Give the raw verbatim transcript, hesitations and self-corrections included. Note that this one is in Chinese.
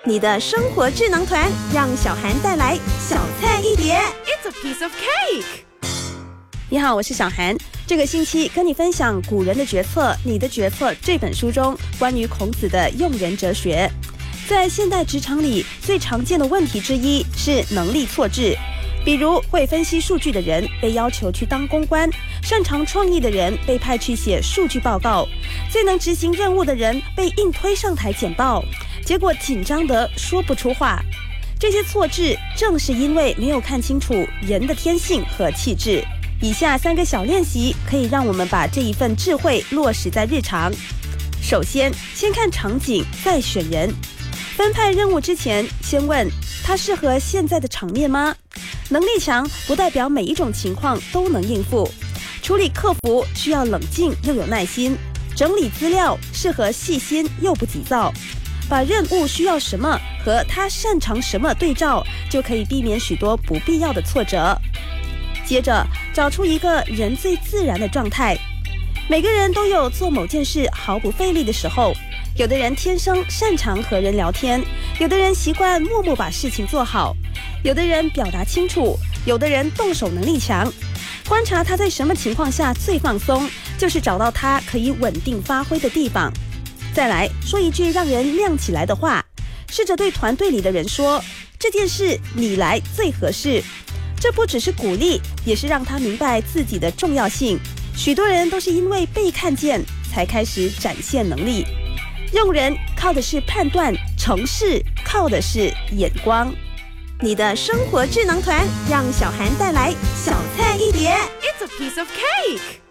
你的生活智囊团，让小涵带来小菜一碟。 It's a piece of cake。 你好，我是小涵。这个星期跟你分享《古人的决策，你的决策》这本书中关于孔子的用人哲学。在现代职场里，最常见的问题之一是能力错置。比如会分析数据的人被要求去当公关，擅长创意的人被派去写数据报告，最能执行任务的人被硬推上台简报，结果紧张得说不出话。这些错置正是因为没有看清楚人的天性和气质。以下三个小练习可以让我们把这一份智慧落实在日常。首先，先看场景，再选人。分派任务之前，先问他适合现在的场面吗？能力强不代表每一种情况都能应付。处理客服需要冷静又有耐心，整理资料适合细心又不急躁。把任务需要什么和他擅长什么对照，就可以避免许多不必要的挫折。接着找出一个人最自然的状态。每个人都有做某件事毫不费力的时候，有的人天生擅长和人聊天，有的人习惯默默把事情做好，有的人表达清楚，有的人动手能力强。观察他在什么情况下最放松，就是找到他可以稳定发挥的地方。再来说一句让人亮起来的话，试着对团队里的人说，这件事你来最合适。这不只是鼓励，也是让他明白自己的重要性。许多人都是因为被看见才开始展现能力。用人靠的是判断，成事靠的是眼光。你的生活智囊团，让小涵带来小菜一碟。 It's a piece of cake。